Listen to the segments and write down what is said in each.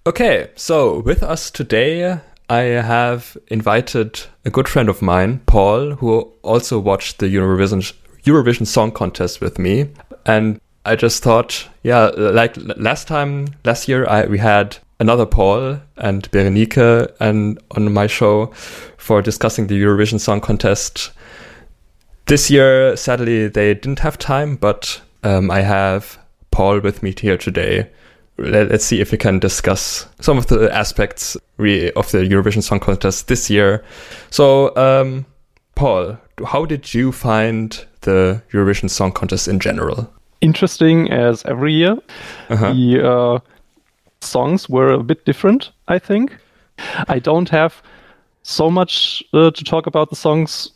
Okay, so with us today, I have invited a good friend of mine, Paul, who also watched the Eurovision Song Contest with me. And I just thought, like last year, we had another Paul and Berenike and on my show for discussing the Eurovision Song Contest. This year, sadly, they didn't have time, but I have Paul with me here today. Let's see if we can discuss some of the aspects of the Eurovision Song Contest this year. So, Paul, how did you find the Eurovision Song Contest in general? Interesting as every year. The songs were a bit different, I think. I don't have so much to talk about the songs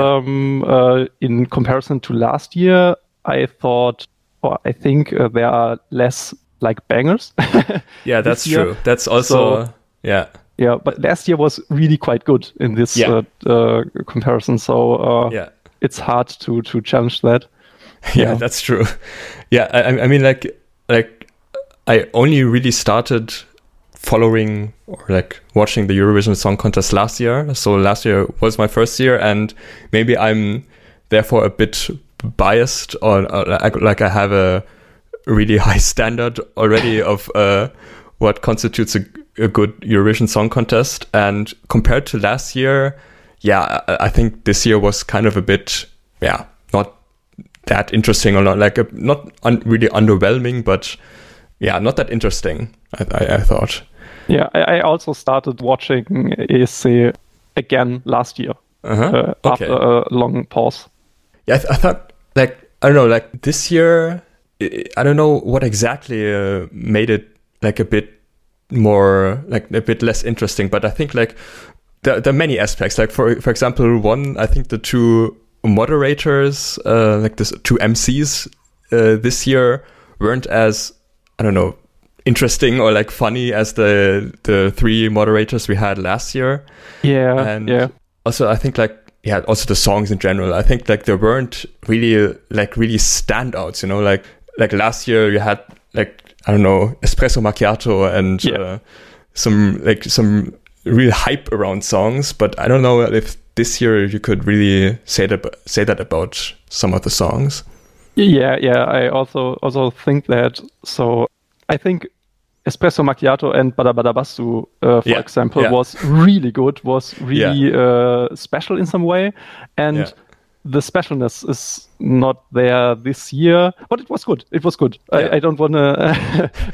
in comparison to last year. I think there are less like bangers. Yeah, that's true. That's also, Yeah, but last year was really quite good in this comparison. So it's hard to challenge that. Yeah, that's true. Yeah, I mean, like I only really started following or like watching the Eurovision Song Contest last year. So last year was my first year, and maybe I'm therefore a bit biased or like I have a really high standard already of what constitutes a good Eurovision Song Contest. And compared to last year, I think this year was kind of a bit, not that interesting or not like really underwhelming, but not that interesting, I thought. Yeah, I also started watching ESC again last year after a long pause. Yeah, I thought I don't know, like this year, I don't know what exactly made it like a bit more, like a bit less interesting, but I think like there are many aspects. Like for example, I think the two moderators, like the two MCs this year weren't as, I don't know, interesting or like funny as the three moderators we had last year. Also I think also the songs in general, I think like there weren't really standouts, you know, like last year you had like, I don't know, Espresso Macchiato and some real hype around songs, but I don't know if this year you could really say that about some of the songs. I also think that. So I think Espresso Macchiato and Bada Bada Bastu, for example, was really good, was really special in some way, and the specialness is not there this year, but it was good. I don't want to